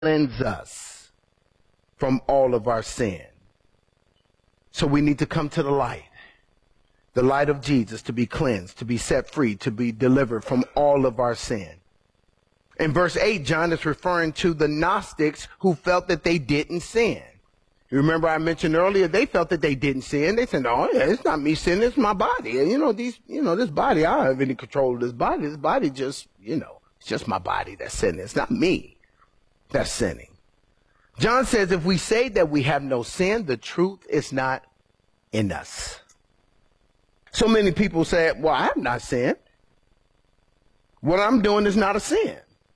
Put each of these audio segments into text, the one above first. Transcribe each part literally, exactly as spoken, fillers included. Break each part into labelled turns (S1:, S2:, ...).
S1: cleanse us from all of our sin. So we need to come to the light, the light of Jesus, to be cleansed, to be set free, to be delivered from all of our sin. In verse eight, John is referring to the Gnostics who felt that they didn't sin. You remember I mentioned earlier, they felt that they didn't sin. They said, "Oh, yeah, it's not me sinning, it's my body. And, you know, these, you know, this body, I don't have any control of this body. This body just, you know, it's just my body that's sinning. It's not me that's sinning." John says if we say that we have no sin, the truth is not in us. So many people say, "Well, I have not sinned. What I'm doing is not a sin."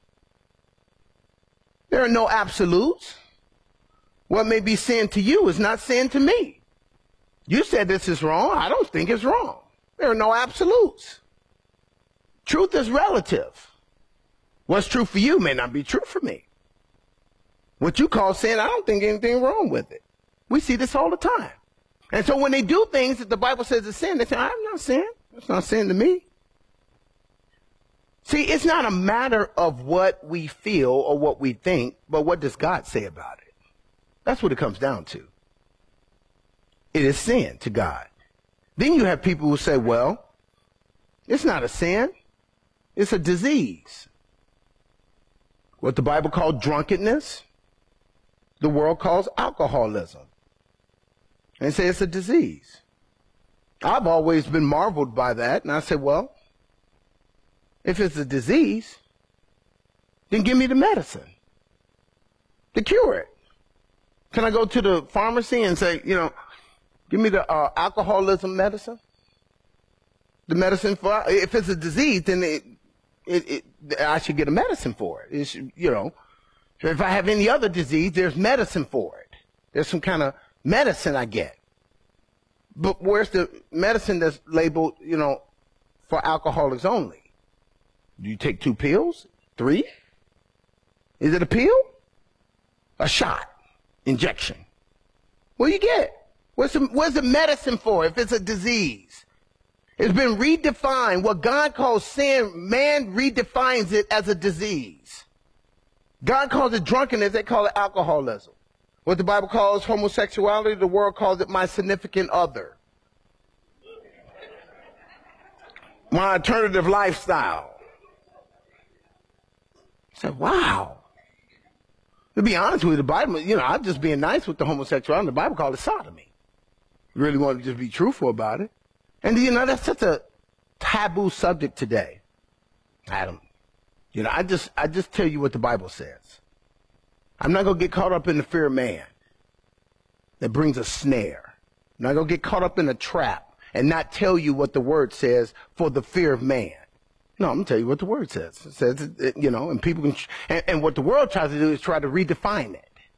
S1: There are no absolutes. What may be sin to you is not sin to me. You said this is wrong. I don't think it's wrong. There are no absolutes. Truth is relative. What's true for you may not be true for me. What you call sin, I don't think anything wrong with it. We see this all the time. And so when they do things that the Bible says is sin, they say, "I'm not sin. It's not sin to me." See, it's not a matter of what we feel or what we think, but what does God say about it? That's what it comes down to. It is sin to God. Then you have people who say, "Well, it's not a sin. It's a disease." What the Bible calls drunkenness, the world calls alcoholism. And say it's a disease. I've always been marveled by that. And I said, well, if it's a disease, then give me the medicine to cure it. Can I go to the pharmacy and say, you know, give me the uh, alcoholism medicine? The medicine for, if it's a disease, then it, it, it, I should get a medicine for it. It should, you know, if I have any other disease, there's medicine for it. There's some kind of medicine I get. But where's the medicine that's labeled, you know, for alcoholics only? Do you take two pills? Three? Is it a pill? A shot? Injection? What do you get? What's the, what's the medicine for if it's a disease? It's been redefined. What God calls sin, man redefines it as a disease. God calls it drunkenness, they call it alcoholism. What the Bible calls homosexuality, the world calls it my significant other. My alternative lifestyle. I said, wow. To be honest with you, the Bible, you know, I'm just being nice with the homosexuality. The Bible calls it sodomy. You really want to just be truthful about it. And, you know, that's such a taboo subject today. Adam, you know, I just, I just tell you what the Bible says. I'm not going to get caught up in the fear of man that brings a snare. I'm not going to get caught up in a trap and not tell you what the word says for the fear of man. No, I'm going to tell you what the word says. It says, you know, and people can, and, and what the world tries to do is try to redefine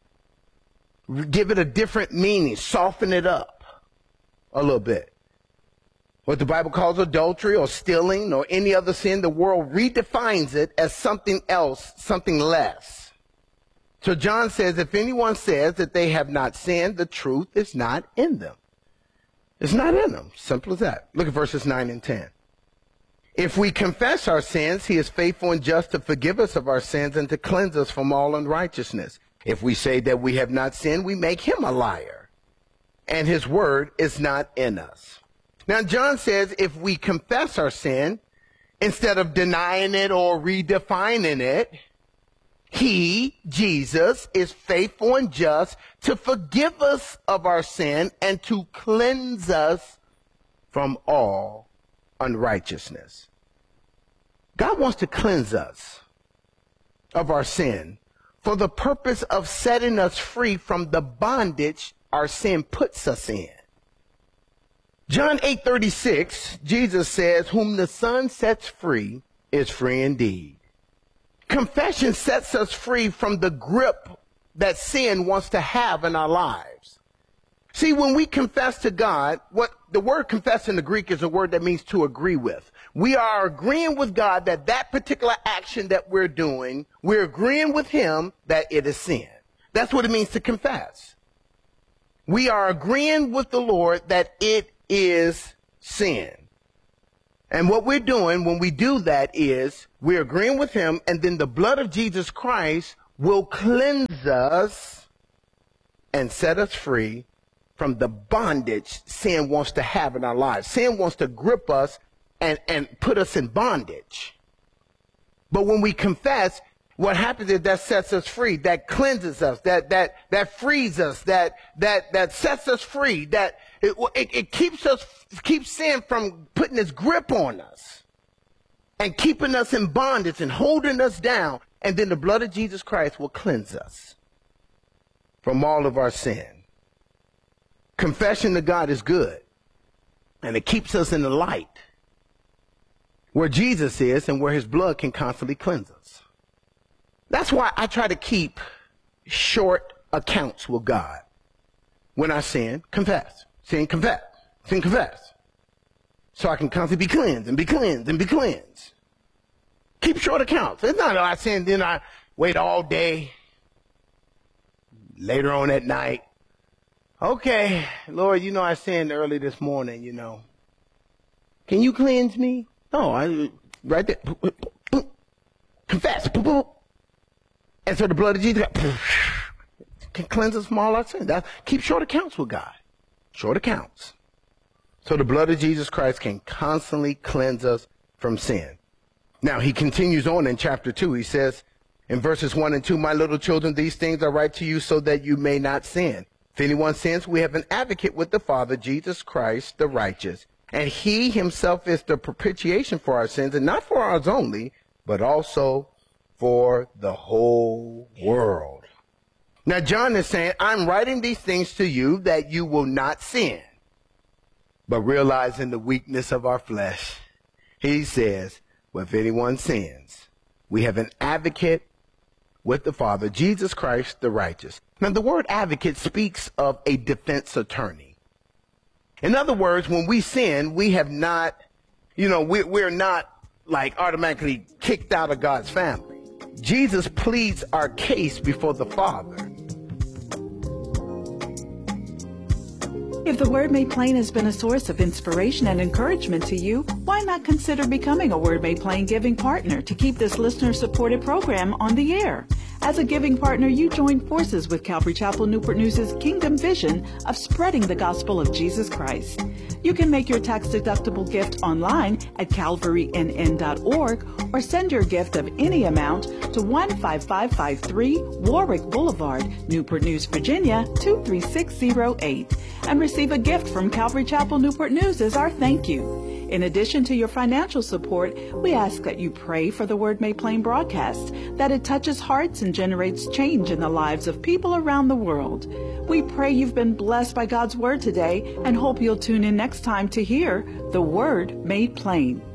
S1: it. Give it a different meaning, soften it up a little bit. What the Bible calls adultery or stealing or any other sin, the world redefines it as something else, something less. So John says, if anyone says that they have not sinned, the truth is not in them. It's not in them. Simple as that. Look at verses nine and ten. If we confess our sins, he is faithful and just to forgive us of our sins and to cleanse us from all unrighteousness. If we say that we have not sinned, we make him a liar, and his word is not in us. Now, John says if we confess our sin, instead of denying it or redefining it, he, Jesus, is faithful and just to forgive us of our sin and to cleanse us from all unrighteousness. God wants to cleanse us of our sin for the purpose of setting us free from the bondage our sin puts us in. John eight thirty-six, Jesus says, whom the Son sets free is free indeed. Confession sets us free from the grip that sin wants to have in our lives. See, when we confess to God, what the word confess in the Greek is a word that means to agree with. We are agreeing with God that that particular action that we're doing, we're agreeing with him that it is sin. That's what it means to confess. We are agreeing with the Lord that it is sin. And what we're doing when we do that is we're agreeing with him, and then the blood of Jesus Christ will cleanse us and set us free from the bondage sin wants to have in our lives. Sin wants to grip us and, and put us in bondage. But when we confess, what happens is that sets us free, that cleanses us, that that that frees us, that that that sets us free, that it, it, it keeps us keeps sin from putting its grip on us and keeping us in bondage and holding us down. And then the blood of Jesus Christ will cleanse us from all of our sin. Confession to God is good, and it keeps us in the light where Jesus is and where his blood can constantly cleanse us. That's why I try to keep short accounts with God. When I sin, confess. Sin, confess. Sin, confess. So I can constantly be cleansed and be cleansed and be cleansed. Keep short accounts. It's not that I sin, then I wait all day. Later on at night. Okay, Lord, you know I sinned early this morning, you know. Can you cleanse me? No, I, right there. Confess. And so the blood of Jesus can cleanse us from all our sins. That, keep short accounts with God. Short accounts. So the blood of Jesus Christ can constantly cleanse us from sin. Now, he continues on in chapter two. He says in verses one and two, my little children, these things I write to you so that you may not sin. If anyone sins, we have an advocate with the Father, Jesus Christ, the righteous. And he himself is the propitiation for our sins, and not for ours only, but also for the whole world. Now, John is saying, I'm writing these things to you that you will not sin. But realizing the weakness of our flesh, he says, well, if anyone sins, we have an advocate with the Father, Jesus Christ, the righteous. Now, the word advocate speaks of a defense attorney. In other words, when we sin, we have not, you know, we're, we're not like automatically kicked out of God's family. Jesus pleads our case before the Father.
S2: If the Word Made Plain has been a source of inspiration and encouragement to you, why not consider becoming a Word Made Plain giving partner to keep this listener-supported program on the air? As a giving partner, you join forces with Calvary Chapel Newport News' Kingdom Vision of spreading the gospel of Jesus Christ. You can make your tax-deductible gift online at calvary n n dot org or send your gift of any amount to one five five five three Warwick Boulevard, Newport News, Virginia two three six zero eight, and receive a gift from Calvary Chapel Newport News as our thank you. In addition to your financial support, we ask that you pray for the Word Made Plain broadcast, that it touches hearts and generates change in the lives of people around the world. We pray you've been blessed by God's Word today and hope you'll tune in next time to hear the Word Made Plain.